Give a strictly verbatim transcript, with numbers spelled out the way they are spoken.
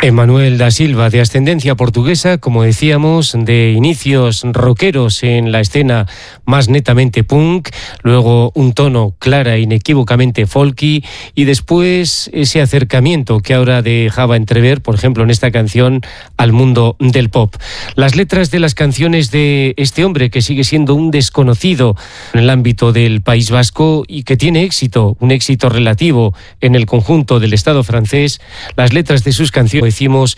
Emanuel da Silva, de ascendencia portuguesa, como decíamos, de inicios rockeros en la escena más netamente punk, luego un tono clara e inequívocamente folky y después ese acercamiento que ahora dejaba entrever, por ejemplo, en esta canción, al mundo del pop. Las letras de las canciones de este hombre, que sigue siendo un desconocido en el ámbito del País Vasco y que tiene éxito, un éxito relativo en el conjunto del Estado francés, las letras de sus canciones, decimos,